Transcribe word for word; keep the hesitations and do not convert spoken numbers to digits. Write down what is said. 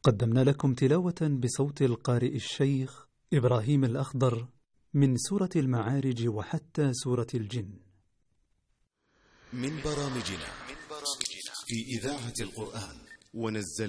قدمنا لكم تلاوة بصوت القارئ الشيخ إبراهيم الأخضر من سورة المعارج وحتى سورة الجن. من برامجنا في إذاعة القرآن ونزل